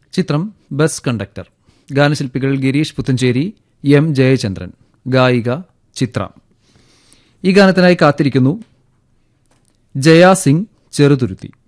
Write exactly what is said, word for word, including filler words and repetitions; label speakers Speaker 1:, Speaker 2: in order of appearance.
Speaker 1: ചിത്രം bus conductor. ഗാനശില്പികൾ Girish Puthenchery, M Jayachandran. ഗായിക ചിത്ര. ഈ ഗാനത്തിനായി കാത്തിരിക്കുന്നു ജയ സിംഗ് ചെറുതുരുത്തി.